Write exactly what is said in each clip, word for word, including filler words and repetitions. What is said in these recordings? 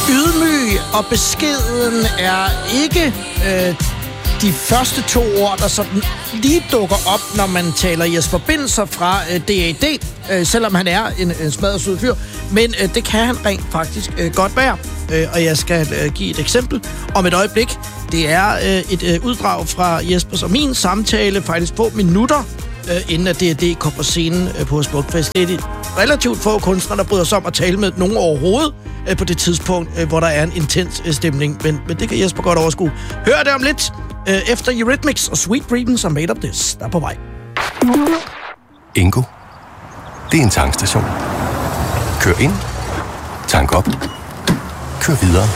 Ydmyg og beskeden er ikke øh, de første to ord, der sådan lige dukker op, når man taler Jesper Binzer fra øh, D A D, øh, selvom han er en, en smadret sød fyr. Men øh, det kan han rent faktisk øh, godt være. Øh, og jeg skal øh, give et eksempel om et øjeblik. Det er øh, et øh, uddrag fra Jespers og min samtale, faktisk få minutter, øh, inden at D A D kom på scenen øh, på Smukfest. Det er de relativt få kunstnere, der bryder sig om at tale med nogen overhovedet øh, på det tidspunkt, øh, hvor der er en intens øh, stemning. Men, men det kan Jesper godt overskue. Hør det om lidt øh, efter Eurythmics og Sweet Dreams og Made of This. Der er på vej. Ingo. Det er en tankstation. Kør ind. Tank op. Kør videre.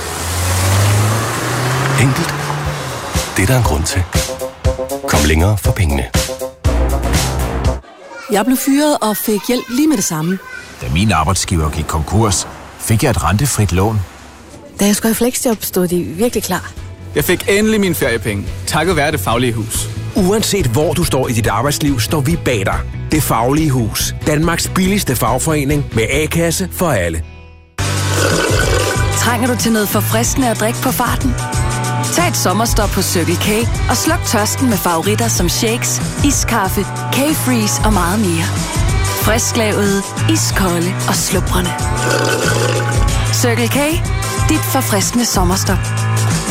Enkelt. Det er der en grund til. Kom længere for pengene. Jeg blev fyret og fik hjælp lige med det samme. Da min arbejdsgiver gik konkurs, fik jeg et rentefrit lån. Da jeg skulle i fleksjob, stod de virkelig klar. Jeg fik endelig mine feriepenge, takket være Det Faglige Hus. Uanset hvor du står i dit arbejdsliv, står vi bag dig. Det Faglige Hus. Danmarks billigste fagforening med A-kasse for alle. Trænger du til noget forfriskende at drikke på farten? Tag et sommerstop på Circle K og sluk tørsten med favoritter som shakes, iskaffe, K-Freeze og meget mere. Frisklavet, iskolde og slubrende. Circle K. Dit forfriskende sommerstop.